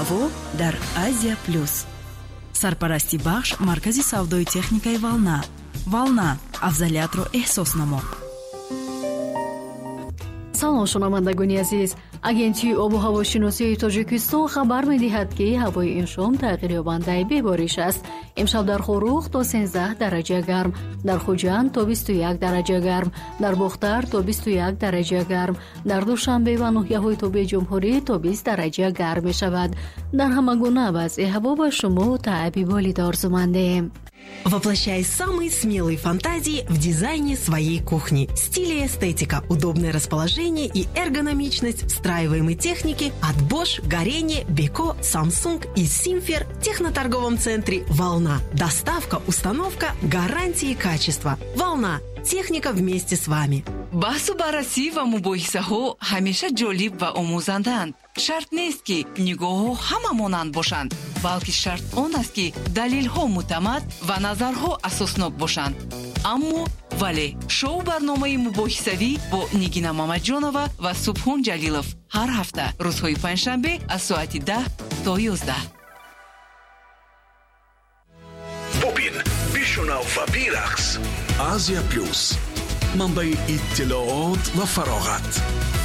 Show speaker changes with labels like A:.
A: ҳаво дар Азия плюс. Сарпарасти бахш маркази савдои техникаи Волна. Волна, афзалиятро эҳсос намо.
B: салом шунавандагони азиз, агентии обу ҳавошиносии тоҷикистон хабар медиҳад ки ҳавои имшом тағйирёбандаи бебориш аст. имшаб дар Хорух то 13 дараҷа гарм, дар Хуҷанд то 21 дараҷа гарм, дар Бухтар то 21 дараҷа гарм, дар Душанбе ва ноҳияҳои тобии ҷумҳурӣ то 20 дараҷа гарм мешавад. дар ҳама гуна вазъи ҳаво ба шумо таъби волид орзумандем.
C: Воплощай самые смелые фантазии в дизайне своей кухни. Стиль и эстетика, удобное расположение и эргономичность встраиваемой техники от Bosch, Горение, Beko, Samsung и Simfer в техноторговом центре «Волна». Доставка, установка, гарантии качества. «Волна». Техника вместе с вами.
D: баҳсу баррасӣ ва мубоҳисаҳо ҳамеша ҷолиб ва омӯзандаанд. шарт нест ки нигоҳҳо ҳама монанд бошанд, балки шарт он аст ки далелҳо муътамад ва назарҳо асоснок бошанд. аммо вале шоу барномаи мубоҳисавӣ бо Нигина Мамаҷонова ва Субҳон Ҷалилов ҳар ҳафта рӯзҳои панҷшанбе аз соати 10 то 11.
E: бубин бишунав ва бирақс. Азия плюс, манбаи иттилоот ва фароғат.